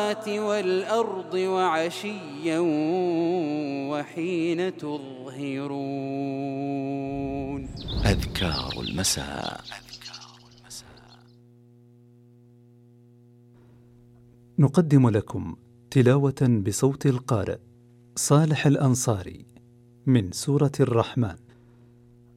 السماوات والأرض وعشيا وحين تظهرون. أذكار المساء. نقدم لكم تلاوة بصوت القارئ صالح الأنصاري من سورة الرحمن.